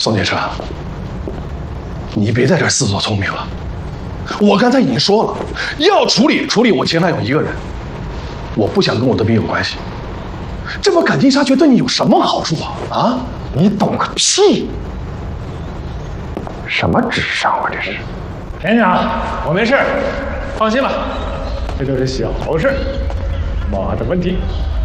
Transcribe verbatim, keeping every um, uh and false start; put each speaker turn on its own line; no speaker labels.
宋先生，你别在这自作聪明了。我刚才已经说了，要处理处理我前男友一个人，我不想跟我的兵有关系。这么赶尽杀绝对你有什么好处啊？啊？
你懂个屁！什么智商啊这是？
田长，我没事，放心吧，这都是小事，没的问题。